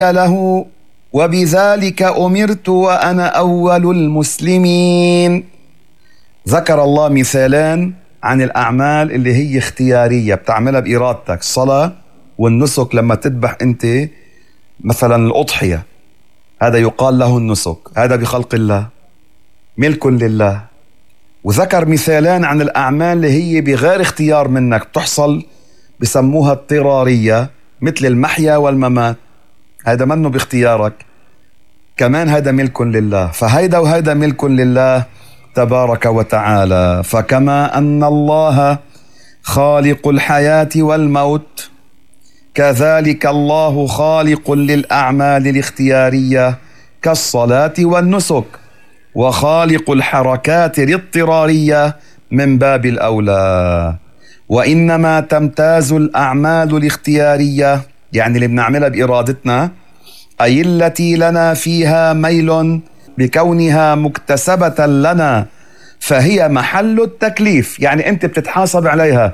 له وبذلك أمرت وأنا أول المسلمين. ذكر الله مثالين عن الأعمال اللي هي اختيارية بتعملها بإرادتك، الصلاة والنسك. لما تذبح أنت مثلا الأضحية، هذا يقال له النسك، هذا بخلق الله، ملك لله. وذكر مثالين عن الأعمال اللي هي بغير اختيار منك بتحصل، بسموها اضطرارية، مثل المحيا والممات، هذا منه باختيارك، كمان هذا ملك لله. فهيدا وهيدا ملك لله تبارك وتعالى. فكما أن الله خالق الحياة والموت، كذلك الله خالق للأعمال الاختيارية كالصلاة والنسك، وخالق الحركات الاضطرارية من باب الأولى. وإنما تمتاز الأعمال الاختيارية، يعني اللي بنعملها بإرادتنا، أي التي لنا فيها ميل، بكونها مكتسبة لنا، فهي محل التكليف، يعني أنت بتتحاسب عليها.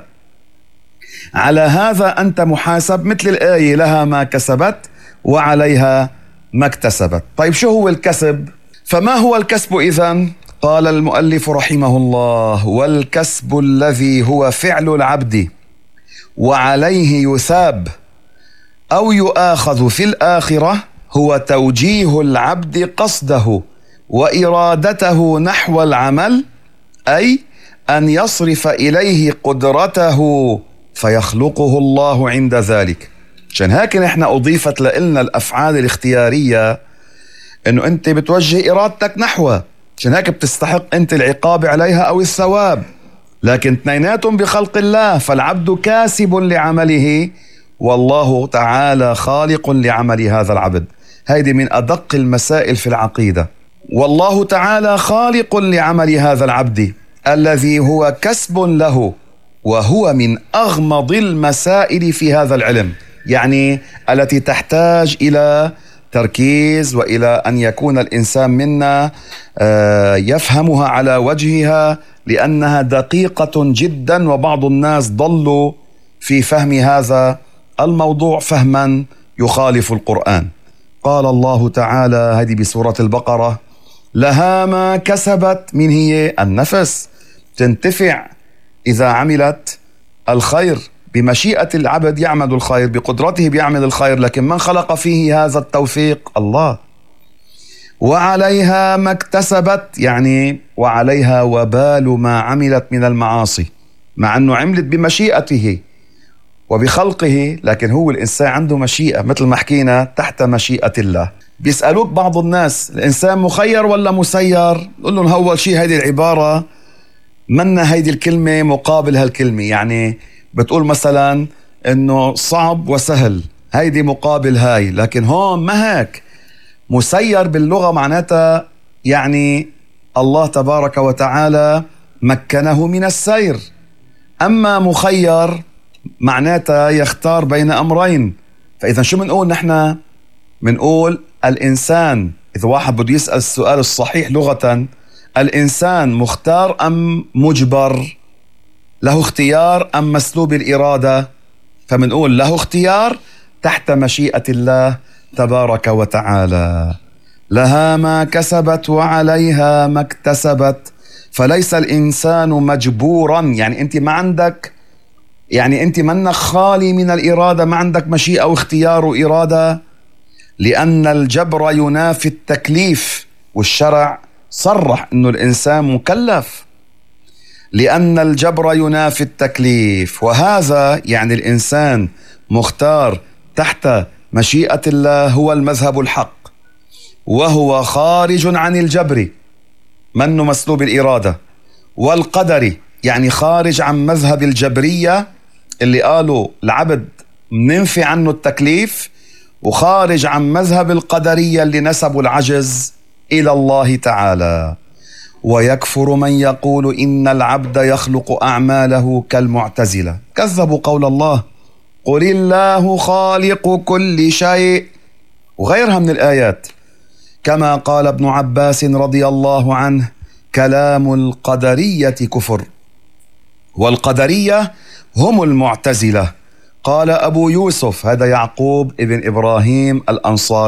على هذا أنت محاسب، مثل الآية لها ما كسبت وعليها ما اكتسبت. طيب شو هو الكسب؟ فما هو الكسب إذن؟ قال المؤلف رحمه الله: والكسب الذي هو فعل العبد وعليه يثاب أو يؤاخذ في الآخرة، هو توجيه العبد قصده وإرادته نحو العمل، أي أن يصرف إليه قدرته فيخلقه الله عند ذلك. عشان هيك نحن أضيفت لنا الأفعال الاختيارية، أنه أنت بتوجه إرادتك نحوه، عشان هيك بتستحق أنت العقاب عليها أو الثواب، لكن اثنيناتهم بخلق الله. فالعبد كاسب لعمله، والله تعالى خالق لعمل هذا العبد. هيدي من أدق المسائل في العقيدة. والله تعالى خالق لعمل هذا العبد الذي هو كسب له، وهو من أغمض المسائل في هذا العلم، يعني التي تحتاج إلى تركيز، وإلى أن يكون الإنسان منا يفهمها على وجهها، لأنها دقيقة جدا، وبعض الناس ضلوا في فهم هذا الموضوع فهما يخالف القرآن. قال الله تعالى، هذه بسورة البقرة: لها ما كسبت، من هي؟ النفس، تنتفع إذا عملت الخير. بمشيئة العبد يعمل الخير، بقدرته بيعمل الخير، لكن من خلق فيه هذا التوفيق؟ الله. وعليها ما اكتسبت، يعني وعليها وبال ما عملت من المعاصي، مع أنه عملت بمشيئته وبخلقه، لكن هو الإنسان عنده مشيئة، مثل ما حكينا تحت مشيئة الله. بيسألوك بعض الناس: الإنسان مخير ولا مسير؟ نقول لهم أول شيء هذه العبارة منا هيدي الكلمة مقابل هالكلمة، يعني بتقول مثلا إنه صعب وسهل، هيدي مقابل هاي، لكن هون ما هيك. مسير باللغة معناتها يعني الله تبارك وتعالى مكنه من السير، أما مخير معناتها يختار بين أمرين. فإذا شو منقول نحن؟ منقول الإنسان، إذا واحد بده يسأل السؤال الصحيح لغة، الإنسان مختار أم مجبر؟ له اختيار أم مسلوب الإرادة؟ فمنقول له اختيار تحت مشيئة الله تبارك وتعالى. لها ما كسبت وعليها ما اكتسبت. فليس الإنسان مجبورا، يعني أنت ما عندك، يعني أنت منك خالي من الإرادة، ما عندك مشيئة واختيار وإرادة، لأن الجبر ينافي التكليف، والشرع صرح أنه الإنسان مكلف، لأن الجبر ينافي التكليف. وهذا يعني الإنسان مختار تحت مشيئة الله، هو المذهب الحق، وهو خارج عن الجبر، منه مسلوب الإرادة، والقدر، يعني خارج عن مذهب الجبرية اللي قالوا العبد مننفي عنه التكليف، وخارج عن مذهب القدرية اللي نسبوا العجز إلى الله تعالى. ويكفر من يقول إن العبد يخلق أعماله كالمعتزلة، كذبوا قول الله: قل الله خالق كل شيء، وغيرها من الآيات. كما قال ابن عباس رضي الله عنه: كلام القدرية كفر. والقدرية هم المعتزلة، قال أبو يوسف، هذا يعقوب ابن إبراهيم الأنصاري.